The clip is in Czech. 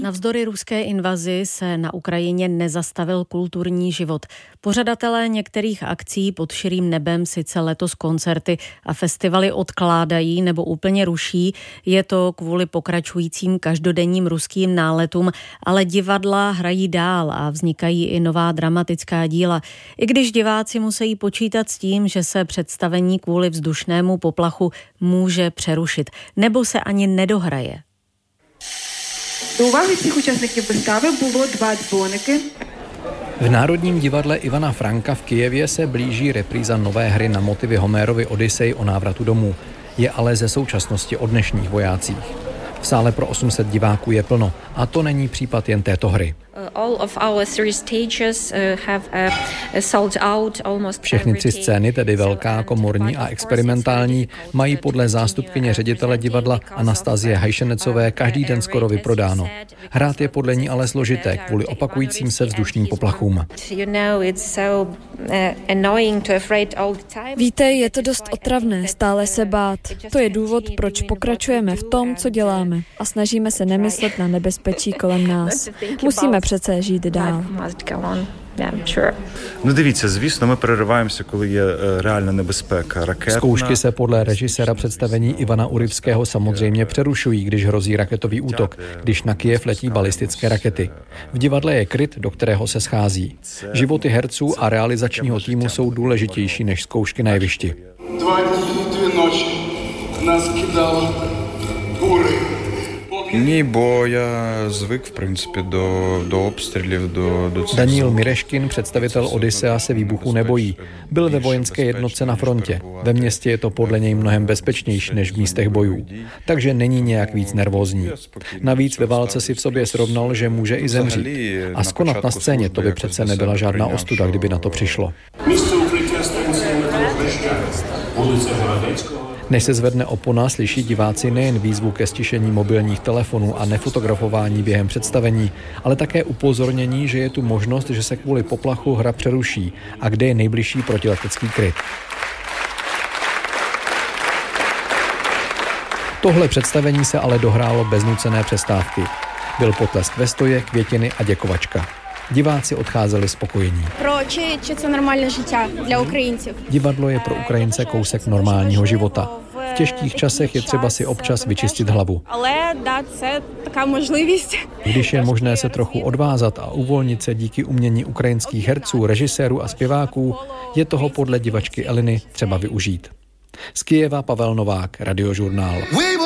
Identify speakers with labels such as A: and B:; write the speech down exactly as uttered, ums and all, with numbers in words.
A: Navzdory ruské invazi se na Ukrajině nezastavil kulturní život. Pořadatelé některých akcí pod širým nebem sice letos koncerty a festivaly odkládají nebo úplně ruší. Je to kvůli pokračujícím každodenním ruským náletům, ale divadla hrají dál a vznikají i nová dramatická díla. I když diváci musí počítat s tím, že se představení kvůli vzdušnému poplachu může přerušit nebo se ani nedohraje.
B: До уваги всіх учасників вистави було два дзвоники.
C: V Národním divadle Ivana Franka v Kyjevě se blíží repríza nové hry na motivy Homérovy Odyssej o návratu domů. Je ale ze současnosti o dnešních vojácích. V sále pro osm set diváků je plno a to není případ jen této hry. Všechny tři scény, tedy velká, komorní a experimentální, mají podle zástupkyně ředitele divadla Anastazie Hajšenecové každý den skoro vyprodáno. Hrát je podle ní ale složité kvůli opakujícím se vzdušným poplachům.
D: Víte, je to dost otravné stále se bát. To je důvod, proč pokračujeme v tom, co děláme a snažíme se nemyslet na nebezpečí kolem nás. Musíme přece žít dál.
E: No дивіться, звісно, ми перериваємося, коли є реальна небезпека ракетна.
C: Zkoušky se podle režiséra představení Ivana Urivského samozřejmě přerušují, když hrozí raketový útok, když na Kyjev letí balistické rakety. V divadle je kryt, do kterého se schází. Životy herců a realizačního týmu jsou důležitější než zkoušky na jevišti.
F: Dva dny, dvě noci nás kidalo bury.
E: Ні, бо я звик, в принципі, до, до обстрілів, до, до цих...
C: Daniil Mireškin, představitel Odyssea, se výbuchu nebojí. Byl ve vojenské jednotce na frontě. Ve městě je to podle něj mnohem bezpečnější než v místech bojů. Takže není nějak víc nervózní. Navíc ve válce si v sobě srovnal, že může i zemřít. A skonat na scéně, to by přece nebyla žádná ostuda, kdyby na to přišlo.
F: Místo ukrytí stanice metro Dešťa, ulice Hradecká.
C: Než se zvedne opona, slyší diváci nejen výzvu ke stišení mobilních telefonů a nefotografování během představení, ale také upozornění, že je tu možnost, že se kvůli poplachu hra přeruší a kde je nejbližší protiletecký kryt. Tohle představení se ale dohrálo bez nucené přestávky. Byl potlesk ve stoje, květiny a děkovačka. Diváci odcházeli spokojení.
G: Pro či, či to normální žitá dla Ukrajinců.
C: Divadlo je pro Ukrajince kousek normálního života. V těžkých časech je třeba si občas vyčistit hlavu.
G: Ale dá se taková možnost.
C: Když je možné se trochu odvázat a uvolnit se díky umění ukrajinských herců, režisérů a zpěváků, je toho podle divačky Eliny třeba využít. Z Kyjeva Pavel Novák, Radiožurnál.